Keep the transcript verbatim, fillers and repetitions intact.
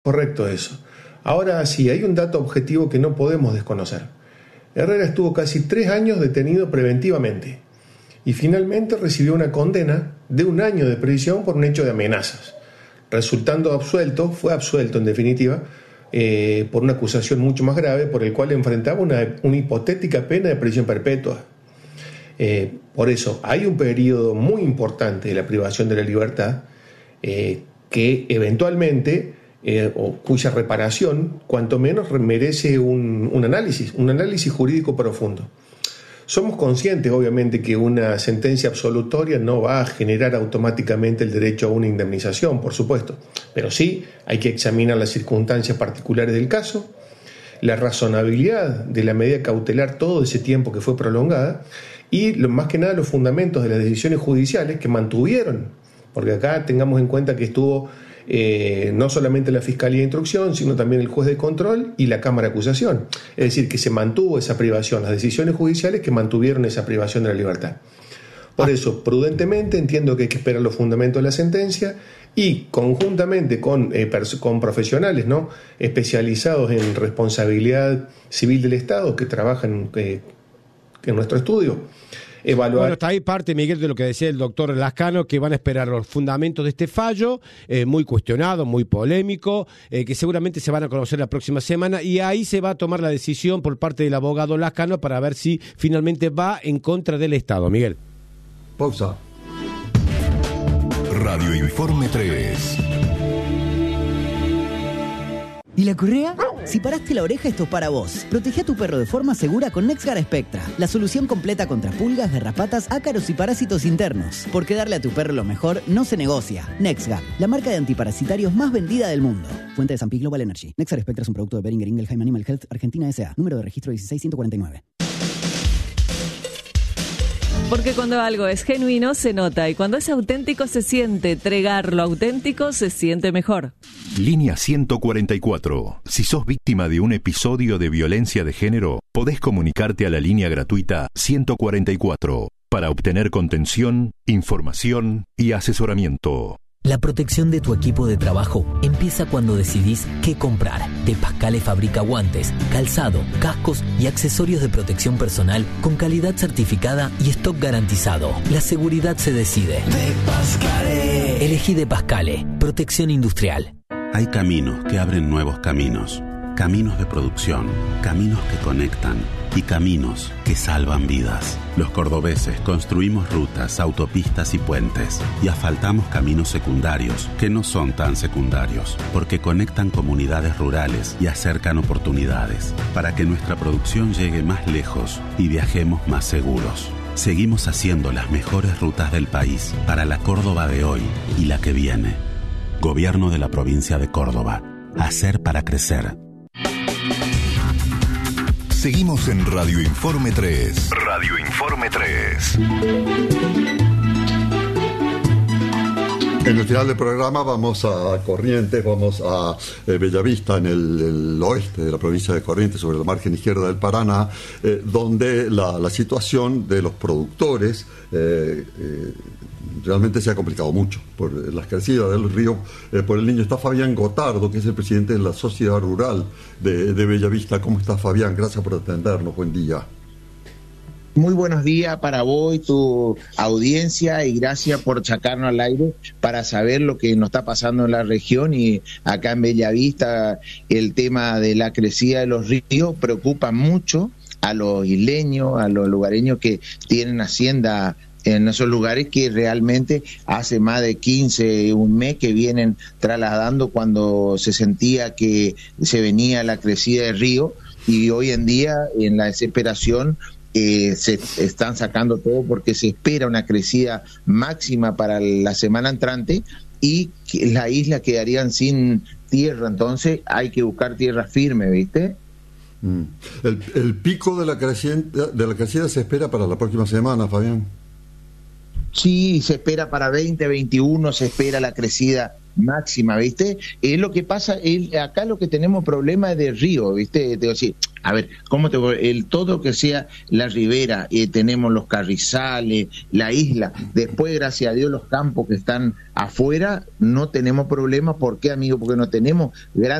Correcto eso. Ahora sí, hay un dato objetivo que no podemos desconocer. Herrera estuvo casi tres años detenido preventivamente y finalmente recibió una condena de un año de prisión por un hecho de amenazas. Resultando absuelto, fue absuelto en definitiva, eh, por una acusación mucho más grave por el cual enfrentaba una, una hipotética pena de prisión perpetua. Eh, por eso hay un periodo muy importante de la privación de la libertad eh, que eventualmente, eh, o cuya reparación, cuanto menos merece un, un análisis, un análisis jurídico profundo. Somos conscientes, obviamente, que una sentencia absolutoria no va a generar automáticamente el derecho a una indemnización, por supuesto, pero sí hay que examinar las circunstancias particulares del caso, la razonabilidad de la medida cautelar todo ese tiempo que fue prolongada y, lo, más que nada, los fundamentos de las decisiones judiciales que mantuvieron, porque acá tengamos en cuenta que estuvo eh, no solamente la Fiscalía de Instrucción, sino también el juez de control y la Cámara de Acusación. Es decir, que se mantuvo esa privación, las decisiones judiciales que mantuvieron esa privación de la libertad. Por eso, prudentemente, entiendo que hay que esperar los fundamentos de la sentencia y conjuntamente con, eh, pers- con profesionales, ¿no?, especializados en responsabilidad civil del Estado que trabajan eh, en nuestro estudio, evaluar. Bueno, está ahí parte, Miguel, de lo que decía el doctor Lascano, que van a esperar los fundamentos de este fallo, eh, muy cuestionado, muy polémico, eh, que seguramente se van a conocer la próxima semana, y ahí se va a tomar la decisión por parte del abogado Lascano para ver si finalmente va en contra del Estado. Miguel. Pausa. Radio Informe tres. ¿Y la correa? Si paraste la oreja, esto es para vos. Protege a tu perro de forma segura con NexGard Spectra, la solución completa contra pulgas, garrapatas, ácaros y parásitos internos. Porque darle a tu perro lo mejor no se negocia. NexGard, la marca de antiparasitarios más vendida del mundo. Fuente de San Pi Global Energy. NexGard Spectra es un producto de Boehringer Ingelheim Animal Health Argentina S A. Número de registro dieciséis ciento cuarenta y nueve. Porque cuando algo es genuino se nota y cuando es auténtico se siente. Tregar lo auténtico se siente mejor. Línea ciento cuarenta y cuatro. Si sos víctima de un episodio de violencia de género, podés comunicarte a la línea gratuita ciento cuarenta y cuatro para obtener contención, información y asesoramiento. La protección de tu equipo de trabajo empieza cuando decidís qué comprar. De Pascale fabrica guantes, calzado, cascos y accesorios de protección personal con calidad certificada y stock garantizado. La seguridad se decide. De Pascale. Elegí De Pascale. Protección industrial. Hay caminos que abren nuevos caminos. Caminos de producción, caminos que conectan y caminos que salvan vidas. Los cordobeses construimos rutas, autopistas y puentes y asfaltamos caminos secundarios que no son tan secundarios porque conectan comunidades rurales y acercan oportunidades para que nuestra producción llegue más lejos y viajemos más seguros. Seguimos haciendo las mejores rutas del país para la Córdoba de hoy y la que viene. Gobierno de la provincia de Córdoba. Hacer para crecer. Seguimos en Radio Informe tres. Radio Informe tres. En el final del programa vamos a Corrientes, vamos a eh, Bellavista, en el, el oeste de la provincia de Corrientes, sobre la margen izquierda del Paraná, eh, donde la, la situación de los productores eh, eh, realmente se ha complicado mucho por las crecidas del río, eh, por el niño. Está Fabián Gotardo, que es el presidente de la Sociedad Rural de, de Bellavista. ¿Cómo está, Fabián? Gracias por atendernos. Buen día. Muy buenos días para vos y tu audiencia, y gracias por sacarnos al aire para saber lo que nos está pasando en la región. Y acá en Bellavista el tema de la crecida de los ríos preocupa mucho a los isleños, a los lugareños que tienen hacienda en esos lugares, que realmente hace más de quince, un mes que vienen trasladando cuando se sentía que se venía la crecida del río, y hoy en día en la desesperación Eh, se están sacando todo porque se espera una crecida máxima para la semana entrante y que la isla quedarían sin tierra. Entonces hay que buscar tierra firme, ¿viste? Mm. El, el pico de la crecida, de la crecida se espera para la próxima semana, Fabián. Sí, se espera para veinte veintiuno, se espera la crecida máxima, ¿viste? Es lo que pasa, el, acá lo que tenemos problema es de río, ¿viste? Te digo, sí, a ver, ¿cómo te voy? El todo que sea la ribera, eh, tenemos los carrizales, la isla, después, gracias a Dios, los campos que están afuera, no tenemos problemas. ¿Por qué, amigo? Porque no tenemos grandes